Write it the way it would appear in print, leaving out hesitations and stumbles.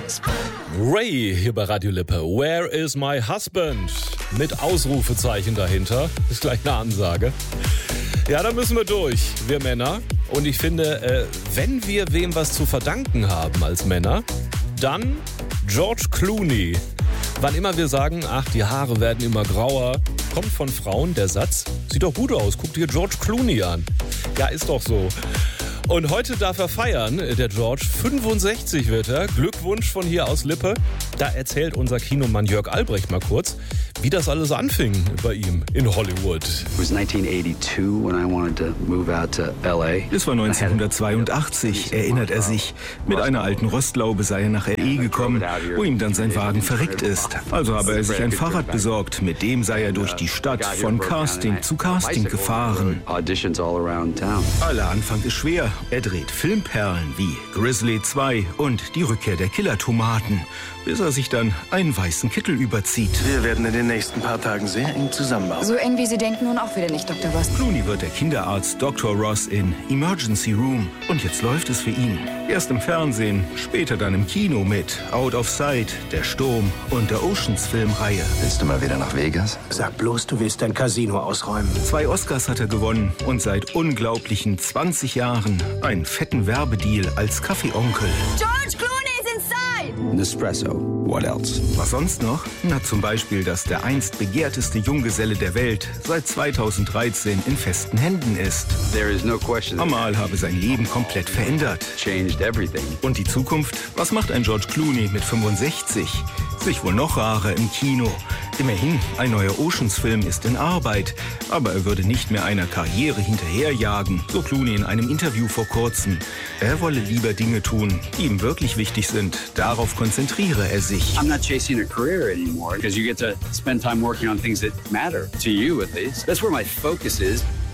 Ray hier bei Radio Lippe. Where is my husband? Mit Ausrufezeichen dahinter. Ist gleich eine Ansage. Ja, da müssen wir durch, wir Männer. Und ich finde, wenn wir wem was zu verdanken haben als Männer, dann George Clooney. Wann immer wir sagen, ach, die Haare werden immer grauer, kommt von Frauen der Satz, sieht doch gut aus, guck dir George Clooney an. Ja, ist doch so. Und heute darf er feiern, der George. 65 wird er. Glückwunsch von hier aus Lippe. Da erzählt unser Kinomann Jörg Albrecht mal kurz, wie das alles anfing bei ihm in Hollywood. Es war 1982, erinnert er sich. Mit einer alten Rostlaube sei er nach L.A. gekommen, wo ihm dann sein Wagen verreckt ist. Also habe er sich ein Fahrrad besorgt. Mit dem sei er durch die Stadt von Casting zu Casting gefahren. Aller Anfang ist schwer. Er dreht Filmperlen wie Grizzly 2 und Die Rückkehr der Killertomaten, bis er sich dann einen weißen Kittel überzieht. Wir werden in den nächsten paar Tagen sehr eng zusammenarbeiten. So eng wie Sie denken, nun auch wieder nicht, Dr. Ross. Clooney wird der Kinderarzt Dr. Ross in Emergency Room. Und jetzt läuft es für ihn. Erst im Fernsehen, später dann im Kino mit Out of Sight, Der Sturm und der Oceans-Filmreihe. Willst du mal wieder nach Vegas? Sag bloß, du willst dein Casino ausräumen. 2 Oscars hat er gewonnen und seit unglaublichen 20 Jahren einen fetten Werbedeal als Kaffeeonkel. George Clooney is inside! Nespresso. What else? Was sonst noch? Na, zum Beispiel, dass der einst begehrteste Junggeselle der Welt seit 2013 in festen Händen ist. There is no question. Amal habe sein Leben komplett verändert. Changed everything. Und die Zukunft? Was macht ein George Clooney mit 65? Sich wohl noch rarer im Kino. Immerhin, ein neuer Oceans-Film ist in Arbeit. Aber er würde nicht mehr einer Karriere hinterherjagen, so Clooney in einem Interview vor kurzem. Er wolle lieber Dinge tun, die ihm wirklich wichtig sind. Darauf konzentriere er sich. I'm not chasing a career anymore because you get to spend time working on things that matter to you at least. That's where my focus is.